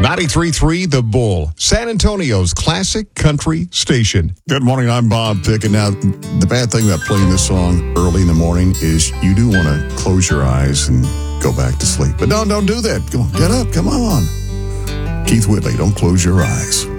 93.3 The Bull, San Antonio's classic country station. Good morning, I'm Bob Pickett. Now, the bad thing about playing this song early in the morning is you do want to close your eyes and go back to sleep. But don't do that. Come on, get up, come on. Keith Whitley, don't close your eyes.